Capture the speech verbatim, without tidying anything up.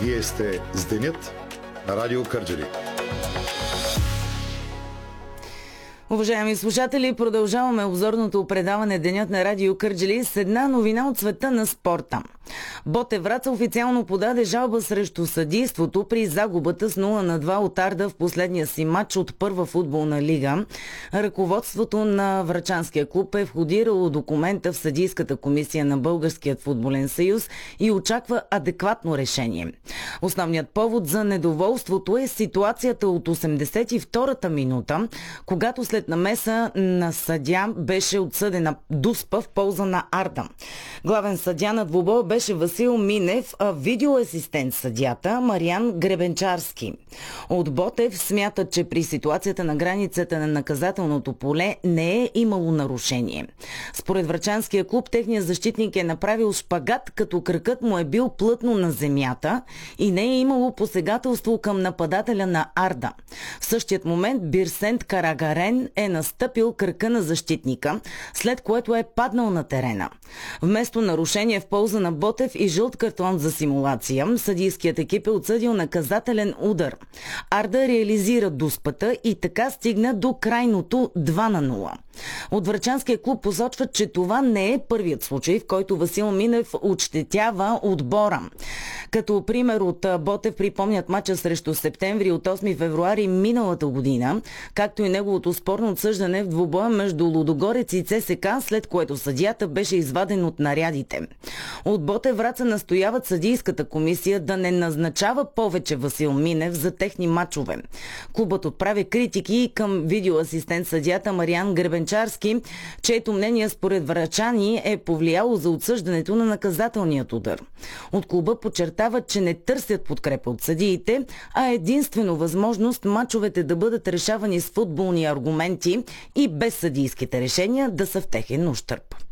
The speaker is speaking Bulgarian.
Вие сте с Денят на Радио Кърджали. Уважаеми слушатели, продължаваме обзорното предаване Денят на Радио Кърджали с една новина от света на спорта. Ботев Враца официално подаде жалба срещу съдийството при загубата с нула на два от Арда в последния си матч от първа футболна лига. Ръководството на Врачанския клуб е входирало документа в съдийската комисия на Българският футболен съюз и очаква адекватно решение. Основният повод за недоволството е ситуацията от осемдесет и втората минута, когато след намеса на съдия беше отсъдена дуспа в полза на Арда. Главен съдия на двубоя беше Васил Минев, а видеоасистент съдията Мариан Гребенчарски. От Ботев смятат, че при ситуацията на границата на наказателното поле не е имало нарушение. Според Врачанския клуб, техният защитник е направил шпагат, като кракът му е бил плътно на земята и не е имало посегателство към нападателя на Арда. В същият момент Бирсент Карагарен е настъпил кръка на защитника, след което е паднал на терена. Вместо нарушение в полза на Ботев и жълт картон за симулация, съдийският екип е отсъдил наказателен удар. Арда реализира дуспата и така стигна до крайното два на нула. От Врачанския клуб посочват, че това не е първият случай, в който Васил Минев ощетява отбора. Като пример от Ботев припомнят мача срещу Септември от осми февруари миналата година, както и неговото спорно отсъждане в двубоя между Лудогорец и ЦСКА, след което съдията беше изваден от нарядите. От Ботев Враца настояват съдийската комисия да не назначава повече Васил Минев за техни мачове. Клубът отправя критики към видеоасистент съдията Мариан Гребенчарски, чието мнение според врачани е повлияло за отсъждането на наказателният удар. От клуба подчертават, че не търсят подкрепа от съдиите, а единствено възможност мачовете да бъдат решавани с футболни аргументи и без съдийските решения да са в техен ущърб.